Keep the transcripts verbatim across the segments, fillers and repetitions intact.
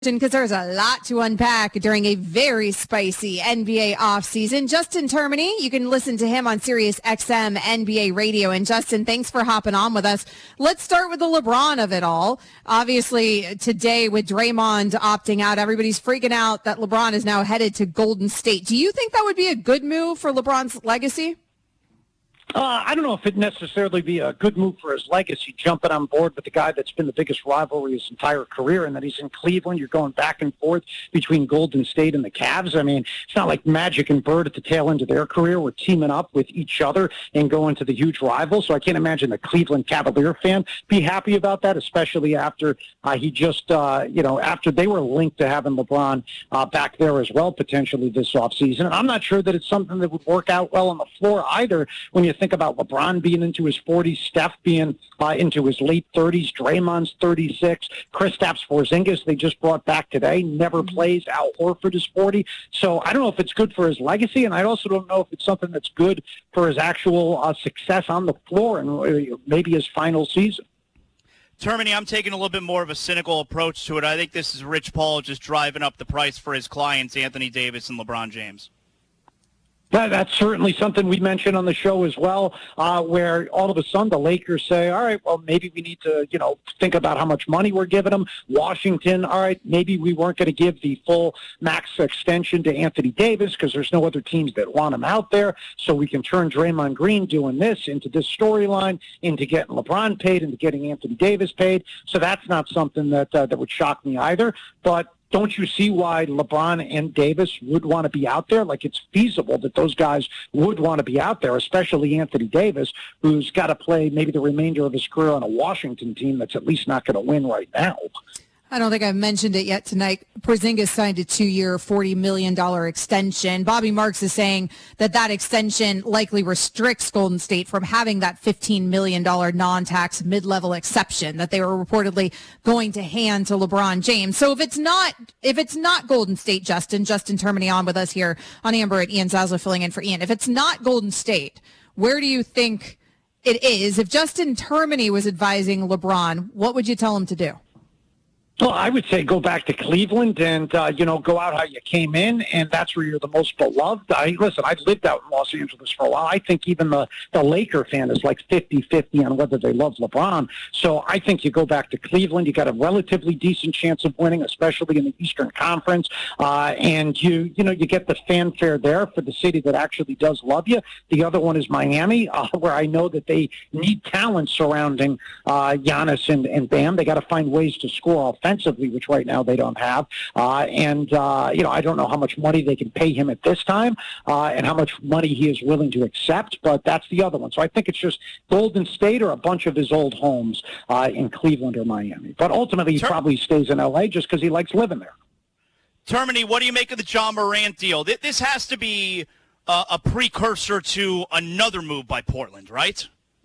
Because there's a lot to unpack during a very spicy N B A offseason. Justin Termini, you can listen to him on Sirius X M N B A Radio. And Justin, thanks for hopping on with us. Let's start with the LeBron of it all. Obviously, today with Draymond opting out, everybody's freaking out that LeBron is now headed to Golden State. Do you think that would be a good move for LeBron's legacy? Uh, I don't know if it'd necessarily be a good move for his legacy, jumping on board with the guy that's been the biggest rivalry his entire career, and that he's in Cleveland. You're going back and forth between Golden State and the Cavs. I mean, it's not like Magic and Bird at the tail end of their career were teaming up with each other and going to the huge rival. So I can't imagine the Cleveland Cavalier fan be happy about that, especially after uh, he just, uh, you know, after they were linked to having LeBron uh, back there as well, potentially this offseason. And I'm not sure that it's something that would work out well on the floor either when you think about LeBron being into his forties, Steph being uh, into his late thirties, Draymond's thirty-six, Kristaps Porzingis they just brought back today, never plays. Al Horford is forty. So I don't know if it's good for his legacy, and I also don't know if it's something that's good for his actual uh, success on the floor and uh, maybe his final season. Termini, I'm taking a little bit more of a cynical approach to it. I think this is Rich Paul just driving up the price for his clients, Anthony Davis and LeBron James. That, that's certainly something we mentioned on the show as well, uh, where all of a sudden the Lakers say, all right, well, maybe we need to, you know, think about how much money we're giving them. Washington, all right, maybe we weren't going to give the full max extension to Anthony Davis because there's no other teams that want him out there, so we can turn Draymond Green doing this into this storyline, into getting LeBron paid, into getting Anthony Davis paid. So that's not something that uh, that would shock me either. But don't you see why LeBron and Davis would want to be out there? Like, it's feasible that those guys would want to be out there, especially Anthony Davis, who's got to play maybe the remainder of his career on a Washington team that's at least not going to win right now. I don't think I've mentioned it yet tonight. Porzingis signed a two-year, forty million dollars extension. Bobby Marks is saying that that extension likely restricts Golden State from having that fifteen million dollars non-tax mid-level exception that they were reportedly going to hand to LeBron James. So if it's not, if it's not Golden State, Justin, Justin Termini on with us here on Amber at Ian Zaslow filling in for Ian. If it's not Golden State, where do you think it is? If Justin Termini was advising LeBron, what would you tell him to do? Well, I would say go back to Cleveland and, uh, you know, go out how you came in, and that's where you're the most beloved. I, listen, I've lived out in Los Angeles for a while. I think even the, the Laker fan is like fifty-fifty on whether they love LeBron. So I think you go back to Cleveland. You got a relatively decent chance of winning, especially in the Eastern Conference. Uh, and, you you know, you get the fanfare there for the city that actually does love you. The other one is Miami, uh, where I know that they need talent surrounding uh, Giannis and, and Bam. They got to find ways to score offensively. Offensively, which right now they don't have. Uh, and, uh, you know, I don't know how much money they can pay him at this time uh, and how much money he is willing to accept, but that's the other one. So I think it's just Golden State or a bunch of his old homes uh, in Cleveland or Miami. But ultimately, he Ter- probably stays in L A just because he likes living there. Termini, what do you make of the Ja Morant deal? This has to be a, a precursor to another move by Portland, right?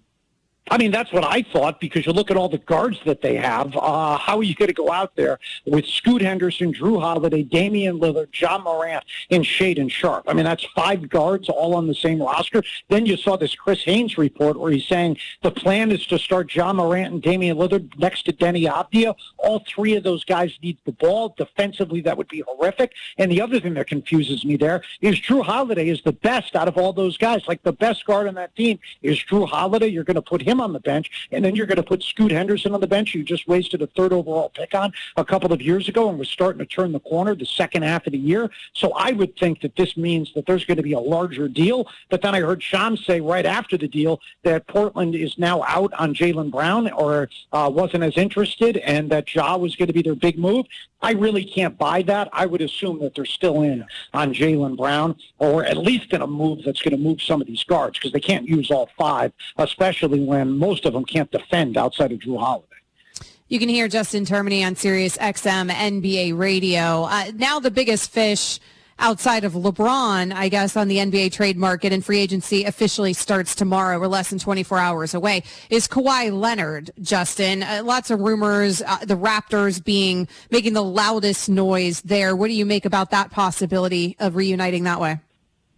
I mean, that's what I thought, because you look at all the guards that they have. Uh, how are you going to go out there with Scoot Henderson, Drew Holiday, Damian Lillard, Ja Morant, and Shaedon Sharpe? I mean, that's five guards all on the same roster. Then you saw this Chris Haynes report where he's saying the plan is to start Ja Morant and Damian Lillard next to Denny Avdia. All three of those guys need the ball. Defensively, that would be horrific. And the other thing that confuses me there is Drew Holiday is the best out of all those guys. Like, the best guard on that team is Drew Holiday. You're going to put him on the bench, and then you're going to put Scoot Henderson on the bench. You just wasted a third overall pick on a couple of years ago, and we're starting to turn the corner the second half of the year. So I would think that this means that there's going to be a larger deal. But then I heard Shams say right after the deal that Portland is now out on Jaylen Brown, or uh, wasn't as interested, and that Ja was going to be their big move. I really can't buy that. I would assume that they're still in on Jaylen Brown, or at least in a move that's going to move some of these guards, because they can't use all five, especially when most of them can't defend outside of Drew Holiday. You can hear Justin Termini on Sirius X M N B A Radio. Uh, now the biggest fish outside of LeBron, I guess, on the N B A trade market, and free agency officially starts tomorrow. We're less than twenty-four hours away, is Kawhi Leonard, Justin. Uh, lots of rumors, uh, the Raptors being making the loudest noise there. What do you make about that possibility of reuniting that way?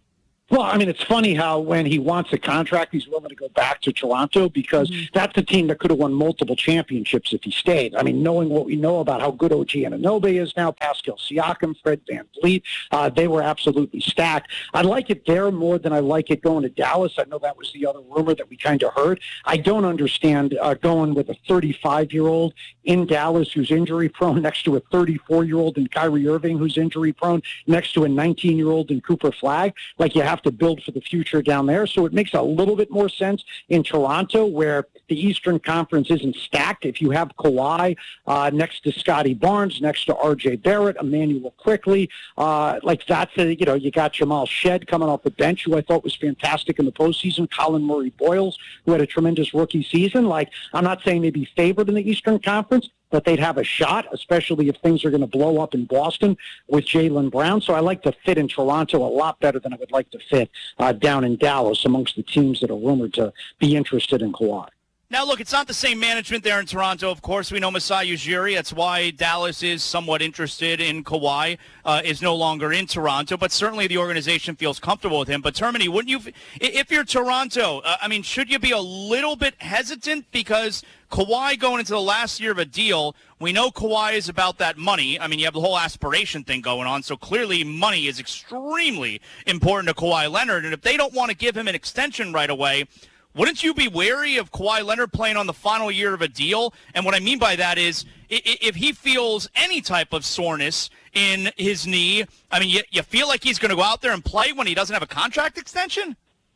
Well, I mean, it's funny how when he wants a contract, he's willing to go back to Toronto because mm-hmm. that's a team that could have won multiple championships if he stayed. I mean, knowing what we know about how good O G Anunoby is now, Pascal Siakam, Fred VanVleet, uh, they were absolutely stacked. I like it there more than I like it going to Dallas. I know that was the other rumor that we kind of heard. I don't understand uh, going with a thirty-five-year-old in Dallas who's injury-prone next to a thirty-four-year-old in Kyrie Irving who's injury-prone next to a nineteen-year-old in Cooper Flagg. Like, you have to build for the future down there. So it makes a little bit more sense in Toronto, where the Eastern Conference isn't stacked. If you have Kawhi uh, next to Scotty Barnes, next to R J Barrett, Emmanuel Quickley, uh, like that's a, you know, you got Jamal Shed coming off the bench, who I thought was fantastic in the postseason, Colin Murray-Boyles, who had a tremendous rookie season. Like, I'm not saying they'd be favored in the Eastern Conference, but they'd have a shot, especially if things are going to blow up in Boston with Jaylen Brown. So I like to fit in Toronto a lot better than I would like to fit uh, down in Dallas amongst the teams that are rumored to be interested in Kawhi. Now, look, it's not the same management there in Toronto. Of course, we know Masai Ujiri. That's why Dallas is somewhat interested in Kawhi, uh, is no longer in Toronto. But certainly the organization feels comfortable with him. But, Termini, wouldn't you, if you're Toronto, uh, I mean, should you be a little bit hesitant? Because Kawhi going into the last year of a deal, we know Kawhi is about that money. I mean, you have the whole aspiration thing going on. So clearly money is extremely important to Kawhi Leonard. And if they don't want to give him an extension right away, wouldn't you be wary of Kawhi Leonard playing on the final year of a deal? And what I mean by that is, if he feels any type of soreness in his knee, I mean, you, you feel like he's going to go out there and play when he doesn't have a contract extension?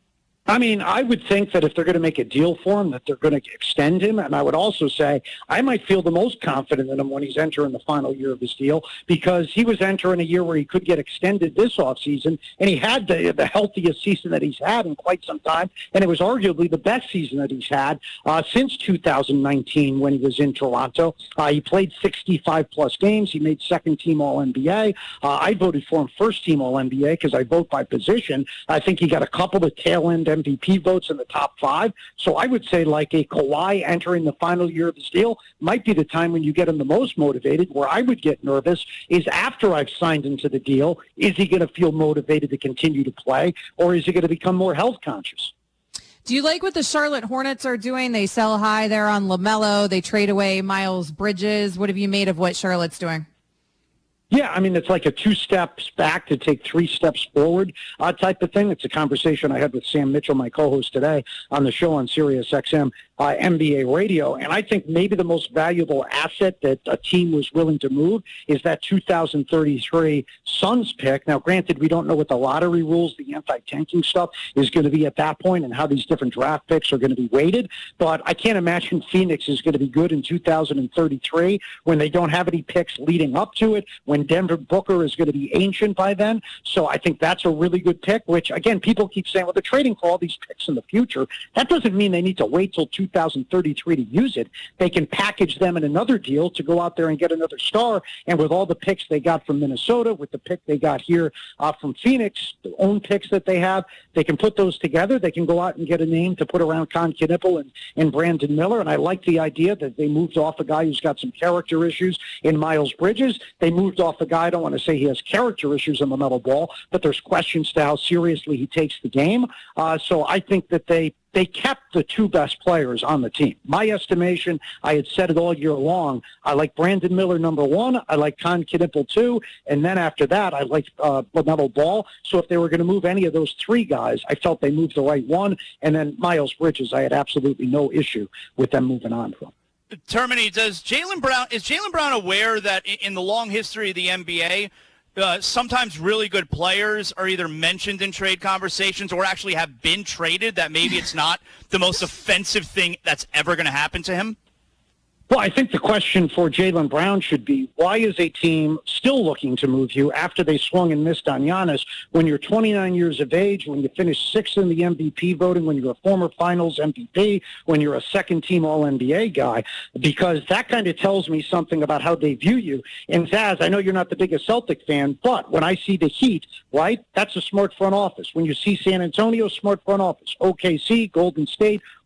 I mean, I would think that if they're going to make a deal for him, that they're going to extend him. And I would also say I might feel the most confident in him when he's entering the final year of his deal, because he was entering a year where he could get extended this offseason, and he had the, the healthiest season that he's had in quite some time, and it was arguably the best season that he's had uh, since two thousand nineteen when he was in Toronto. Uh, he played sixty-five-plus games. He made second-team All N B A. Uh, I voted for him first-team All N B A because I vote by position. I think he got a couple of tail-end M V P votes in the top five. So I would say like a Kawhi entering the final year of his deal might be the time when you get him the most motivated. Where I would get nervous is after I've signed into the deal, is he going to feel motivated to continue to play, or is he going to become more health conscious? Do you like what the Charlotte Hornets are doing? They sell high there on LaMelo. They trade away Miles Bridges. What have you made of what Charlotte's doing? Yeah, I mean, it's like a two steps back to take three steps forward uh, type of thing. It's a conversation I had with Sam Mitchell, my co-host today on the show on Sirius X M uh, N B A radio. And I think maybe the most valuable asset that a team was willing to move is that two thousand thirty-three Suns pick. Now, granted, we don't know what the lottery rules, the anti-tanking stuff is going to be at that point and how these different draft picks are going to be weighted. But I can't imagine Phoenix is going to be good in two thousand thirty-three when they don't have any picks leading up to it, when Denver Booker is going to be ancient by then. So I think that's a really good pick, which, again, people keep saying, well, they're trading for all these picks in the future. That doesn't mean they need to wait till two thousand thirty-three to use it. They can package them in another deal to go out there and get another star. And with all the picks they got from Minnesota, with the pick they got here uh, from Phoenix, the own picks that they have, they can put those together. They can go out and get a name to put around Con Knippel and, and Brandon Miller. And I like the idea that they moved off a guy who's got some character issues in Miles Bridges. They moved off a guy, I don't want to say he has character issues on the metal ball, but there's questions to how seriously he takes the game. Uh, so I think that they They kept the two best players on the team. My estimation, I had said it all year long, I like Brandon Miller, number one. I like Con Knippel, two. And then after that, I like uh, LaMelo Ball. So if they were going to move any of those three guys, I felt they moved the right one. And then Miles Bridges, I had absolutely no issue with them moving on from. Termini, does Jaylen Brown, is Jaylen Brown aware that in the long history of the N B A, Uh, sometimes really good players are either mentioned in trade conversations or actually have been traded, that maybe it's not the most offensive thing that's ever going to happen to him? Well, I think the question for Jaylen Brown should be, why is a team still looking to move you after they swung and missed on Giannis when you're twenty-nine years of age, when you finished sixth in the M V P voting, when you're a former finals M V P, when you're a second-team All N B A guy? Because that kind of tells me something about how they view you. And Zaz, I know you're not the biggest Celtic fan, but when I see the Heat, right, that's a smart front office. When you see San Antonio, smart front office. O K C, Golden State,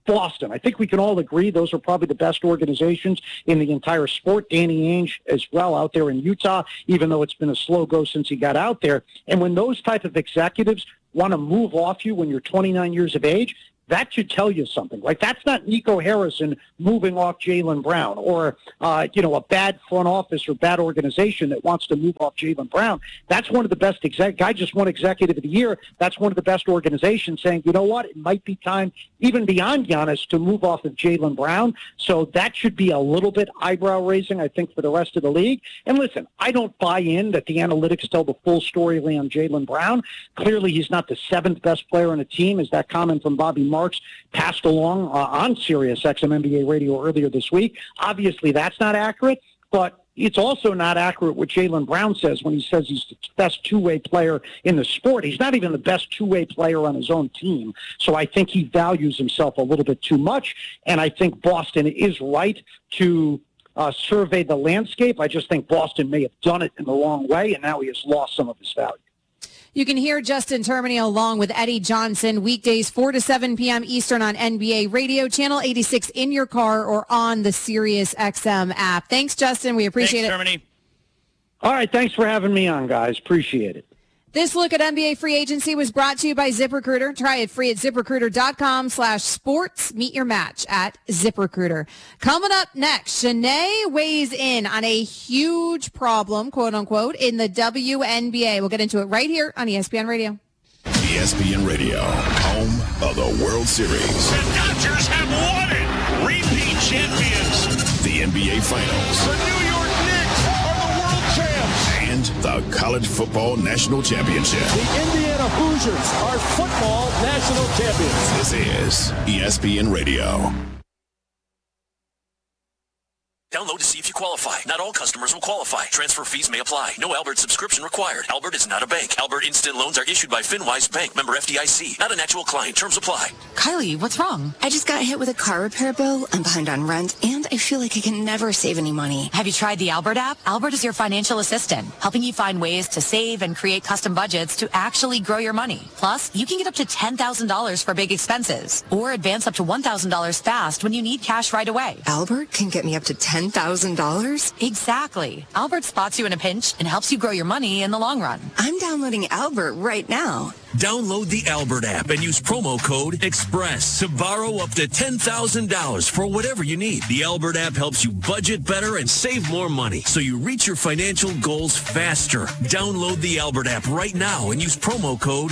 Boston. I think we can all agree those are probably the best organizations in the entire sport. Danny Ainge as well out there in Utah, even though it's been a slow go since he got out there. And when those type of executives want to move off you when you're twenty-nine years of age, that should tell you something. Like, that's not Nico Harrison moving off Jaylen Brown or, uh, you know, a bad front office or bad organization that wants to move off Jaylen Brown. That's one of the best exec. Guy just won Executive of the Year. That's one of the best organizations saying, you know what, it might be time, even beyond Giannis, to move off of Jaylen Brown. So that should be a little bit eyebrow-raising, I think, for the rest of the league. And listen, I don't buy in that the analytics tell the full story on Jaylen Brown. Clearly, he's not the seventh best player on a team, as that comment from Bobby Marks passed along uh, on Sirius X M N B A radio earlier this week. Obviously, that's not accurate, but it's also not accurate what Jaylen Brown says when he says he's the best two-way player in the sport. He's not even the best two-way player on his own team. So I think he values himself a little bit too much, and I think Boston is right to uh, survey the landscape. I just think Boston may have done it in the wrong way, and now he has lost some of his value. You can hear Justin Terminio along with Eddie Johnson weekdays four to seven p.m. Eastern on N B A Radio, Channel eighty-six in your car or on the Sirius X M app. Thanks, Justin. We appreciate Thanks, it. Germany. All right. Thanks for having me on, guys. Appreciate it. This look at N B A free agency was brought to you by ZipRecruiter. Try it free at ZipRecruiter.com slash sports. Meet your match at ZipRecruiter. Coming up next, Shanae weighs in on a huge problem, quote unquote, in the W N B A. We'll get into it right here on E S P N Radio. E S P N Radio, home of the World Series. The Dodgers have won it. Repeat champions. The N B A Finals. The New York Knicks are the world champs. And the College Football National Championship. The Indiana Hoosiers are football national champions. This is E S P N Radio. Download to see if you qualify. Not all customers will qualify. Transfer fees may apply. No Albert subscription required. Albert is not a bank. Albert Instant Loans are issued by FinWise Bank, member F D I C. Not an actual client. Terms apply. Kylie, what's wrong? I just got hit with a car repair bill. I'm behind on rent, and I feel like I can never save any money. Have you tried the Albert app? Albert is your financial assistant, helping you find ways to save and create custom budgets to actually grow your money. Plus, you can get up to ten thousand dollars for big expenses, or advance up to one thousand dollars fast when you need cash right away. Albert can get me up to ten thousand dollars? Exactly. Albert spots you in a pinch and helps you grow your money in the long run. I'm downloading Albert right now. Download the Albert app and use promo code EXPRESS to borrow up to ten thousand dollars for whatever you need. The Albert app helps you budget better and save more money so you reach your financial goals faster. Download the Albert app right now and use promo code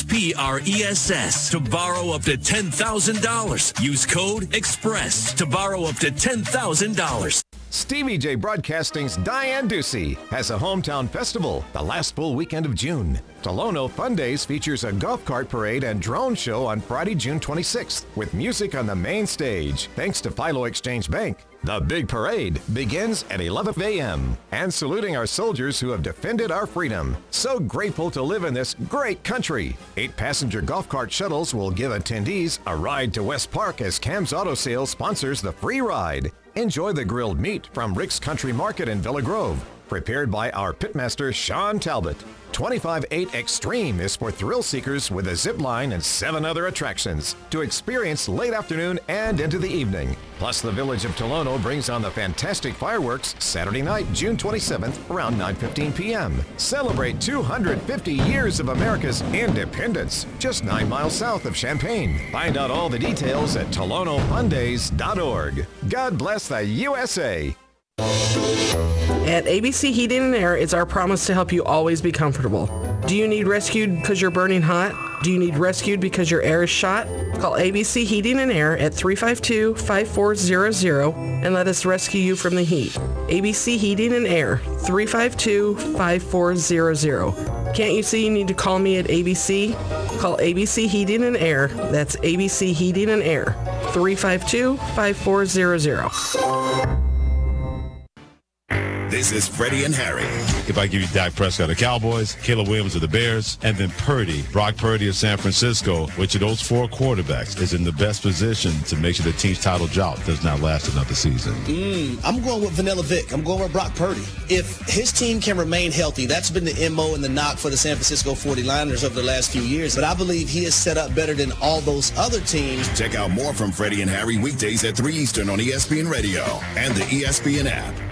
EXPRESS to borrow up to ten thousand dollars. Use code EXPRESS to borrow up to ten thousand dollars. Stevie J Broadcasting's Diane Ducey has a hometown festival the last full weekend of June. Tolono Fun Days features a golf cart parade and drone show on Friday, June twenty-sixth, with music on the main stage, thanks to Philo Exchange Bank. The big parade begins at eleven a.m. and saluting our soldiers who have defended our freedom. So grateful to live in this great country. Eight passenger golf cart shuttles will give attendees a ride to West Park as Cam's Auto Sales sponsors the free ride. Enjoy the grilled meat from Rick's Country Market in Villa Grove, prepared by our pitmaster Sean Talbot. twenty-five eight Extreme is for thrill seekers with a zip line and seven other attractions to experience late afternoon and into the evening. Plus, the Village of Tolono brings on the fantastic fireworks Saturday night, June twenty-seventh, around nine fifteen p.m. Celebrate two hundred fifty years of America's independence, just nine miles south of Champaign. Find out all the details at Tolono Fun Days dot org. God bless the U S A. At A B C Heating and Air, it's our promise to help you always be comfortable. Do you need rescued because you're burning hot? Do you need rescued because your air is shot? Call A B C Heating and Air at three five two, five four zero zero and let us rescue you from the heat. A B C Heating and Air, three five two, five four zero zero. Can't you see you need to call me at A B C? Call A B C Heating and Air. That's A B C Heating and Air, three five two, five four zero zero. This is Freddie and Harry. If I give you Dak Prescott of the Cowboys, Caleb Williams of the Bears, and then Purdy, Brock Purdy of San Francisco, which of those four quarterbacks is in the best position to make sure the team's title drought does not last another season? Mm, I'm going with Vanilla Vic. I'm going with Brock Purdy. If his team can remain healthy, that's been the M O and the knock for the San Francisco forty-niners over the last few years. But I believe he is set up better than all those other teams. Check out more from Freddie and Harry weekdays at three Eastern on E S P N Radio and the E S P N app.